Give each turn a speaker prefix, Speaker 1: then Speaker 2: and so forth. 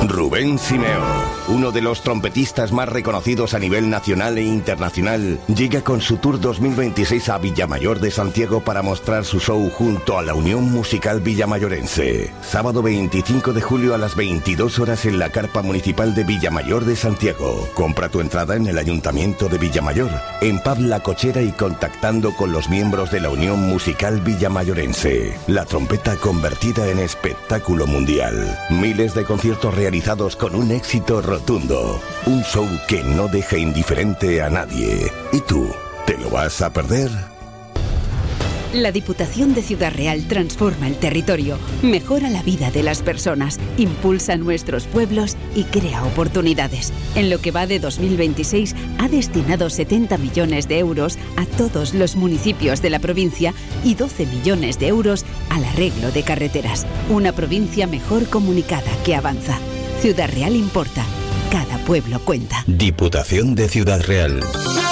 Speaker 1: Rubén Simeo, uno de los trompetistas más reconocidos a nivel nacional e internacional, llega con su Tour 2026 a Villamayor de Santiago para mostrar su show junto a la Unión Musical Villamayorense. Sábado 25 de julio a las 22 horas en la Carpa Municipal de Villamayor de Santiago. Compra tu entrada en el Ayuntamiento de Villamayor, en Pub La Cochera y contactando con los miembros de la Unión Musical Villamayorense. La trompeta convertida en espectáculo mundial. Miles de conciertos realizados con un éxito rotundo. Un show que no deja indiferente a nadie. ¿Y tú, te lo vas a perder?
Speaker 2: La Diputación de Ciudad Real transforma el territorio, mejora la vida de las personas, impulsa nuestros pueblos y crea oportunidades. En lo que va de 2026 ha destinado 70 millones de euros a todos los municipios de la provincia y 12 millones de euros al arreglo de carreteras. Una provincia mejor comunicada que avanza. Ciudad Real importa. Cada pueblo cuenta.
Speaker 3: Diputación de Ciudad Real.